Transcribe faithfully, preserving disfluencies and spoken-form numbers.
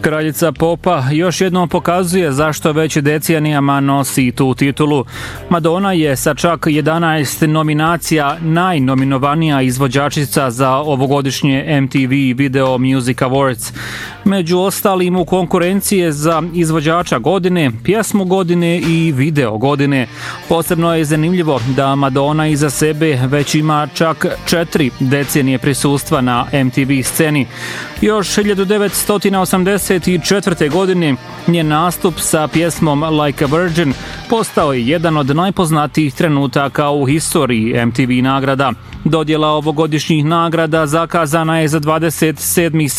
kraljica popa još jednom pokazuje zašto već decenijama nosi tu titulu. Madonna je sa čak jedanaest nominacija najnominovanija izvođačica za ovogodišnje M T V Video Music Awards. Među ostalim u konkurencije za izvođača godine, pjesmu godine i video godine. Posebno je zanimljivo da Madonna iza sebe već ima čak četiri decenije prisustva na M T V sceni. Još hiljadu devetsto osamdeset četvrte. godine njen nastup sa pjesmom Like a Virgin postao je jedan od najpoznatijih trenutaka u historiji M T V nagrada. Dodjela ovogodišnjih nagrada zakazana je za dvadeset sedmi